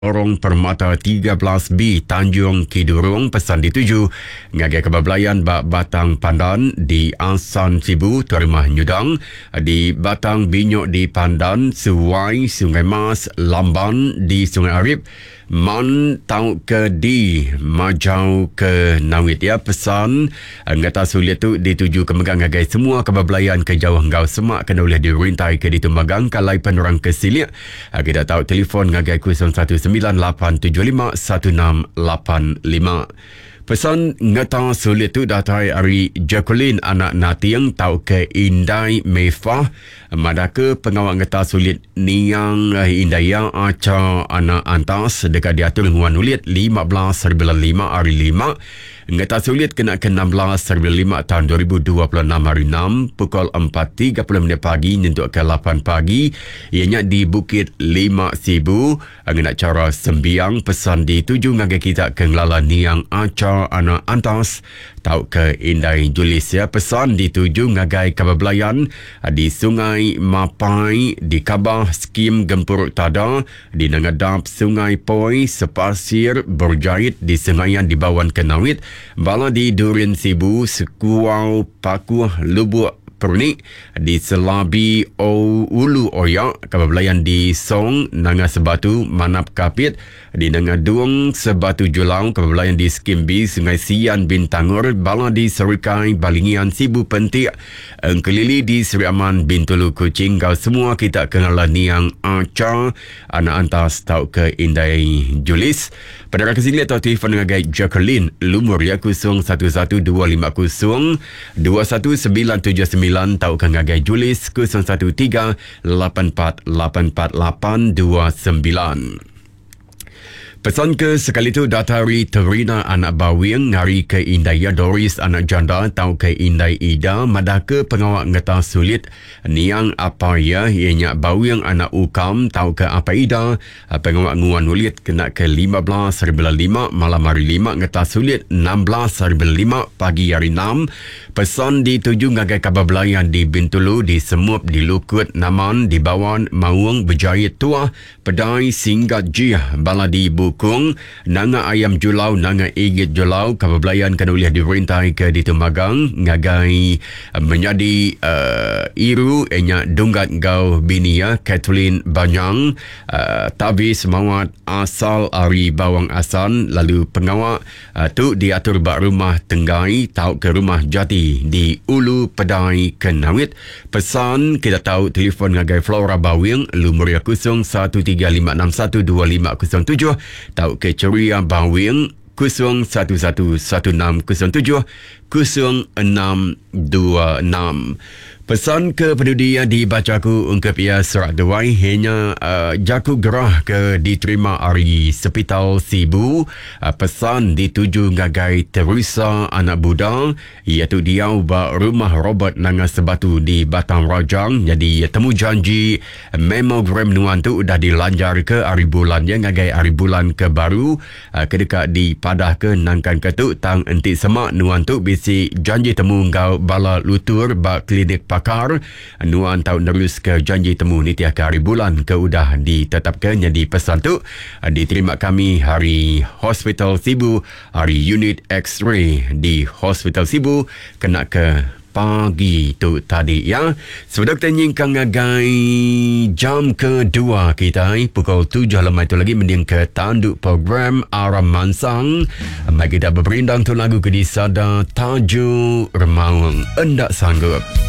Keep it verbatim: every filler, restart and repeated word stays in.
Lorong Permata tiga belas B Tanjung Kidurung pesan dituju ngagai kebablayan bak Batang Pandan di Asan Sibu Terima Nyudang di Batang Binyok di Pandan Suwai Sungai Mas Lamban di Sungai Arif Man tau ke di Majau ke Nawit ya pesan ngata sulit tu dituju ke megang ngagai semua kebablayan ke jauh ngau semak kena boleh dirintai ke ditu magang kalai penerang ke silik kita tahu telefon ngagai kosong satu sembilan lapan tujuh lima satu enam lapan lima. Pesan ngata sulit tu datai ari Jacqueline anak Natiang tau ke Indai Mefah madaka pengawal ngata sulit niang Indaya aca anak antas dekat diatur nguan ulit lima belas lima hari lima ngata sulit kena ke enam belas lima tahun dua ribu dua puluh enam hari enam pukul empat tiga puluh minit pagi nyentuk ke lapan pagi ianya di Bukit Lima Sibu ngena cara sembiang pesan dituju ngagai kita ke ngelala niang aca anak antas tau ke Indai Julis ya pesan dituju ngagai kebablayan di Sungai Mapai di Kabah Skim Gempuruk Tada di Nangadap Sungai Poi Sepasir Berjait di Sengayan di Bawan Kenawit bala di Durin Sibu Sekuau Pakuh Lubuk Pernik di Selabi o Ulu Oyak kebablayan di Song Nanga Sebatu Manap Kapit di Nanga Duong Sebatu Julau kebablayan di Skimbi Sungai Sian Bintangur bala di Serikai Balingian Sibu Pentik Engkelili di Seri Aman Bintulu Kucing kau semua kita kenal niang aca anak antas tau ke Indai Julis pada rakyat sini atau telefon ngagai Jacqueline lumur ya kosong satu satu dua lima kosong dua satu sembilan tujuh sembilan tau ke ngagai Julis kosong satu tiga lapan empat lapan empat lapan dua sembilan. Pesan ke sekali tu datari Terina anak Bawing ngari ke Indai Doris anak janda tau ke Indai Ida madaka pengawak ngeta sulit niang apa ya ianya Bawing anak Ukam tau ke apa Ida pengawak nguan ulit kena ke lima belas lima malam hari lima ngeta sulit enam belas lima pagi hari enam pesan dituju ngagai kabablayan di Bintulu di Semup di Lukut Naman di Bawan Mawung Berjaya Tua Pedai Singgat Jih bala di Bukung nanga ayam julau nanga igit julau kabablayan kena boleh dirintai ke di Tumagang ngagai uh, menjadi uh, iru enya dunggat gau binia Kathleen Banyang uh, tabis mawat asal ari Bawang Asan lalu pengawak uh, tu diatur bak rumah Tenggai tau ke rumah Jati di Ulu Pedai Kenawit pesan kita tahu telefon ngagai Flora Bawing lumur kosong satu tiga lima enam satu dua lima kosong tujuh tau ke Ceria Bawing kosong satu satu satu enam kosong tujuh kosong enam dua enam. Pesan ke penduduk yang dibacaku ungkap ia surat dewai hanya uh, jaku gerah ke diterima hari Sepital Sibu uh, pesan dituju ngagai Teresa anak Buddha iaitu dia ubah rumah Robert Nanga Sebatu di Batang Rajang jadi temu janji memogram nuan tu dah dilanjar ke hari bulan yang ngagai hari bulan ke baru uh, kedekat di Padah ke Nangkan Ketuk tang enti semak nuan tu bisi janji temu ngau bala lutur bak klinik pakar nuan tahun terus ke janji temu ni tiap hari bulan ke udah ditetapkan jadi pesan tu diterima kami hari Hospital Sibu hari unit X-ray di Hospital Sibu kena ke pagi tu tadi ya. Sudah kita nyingkang ngagai jam kedua kita pukul tujuh lemai tu lagi mending ke tanduk program Aram Mansang. Mari kita berperindang tu lagu ke di Sada Taju Remawang Endak Sanggup.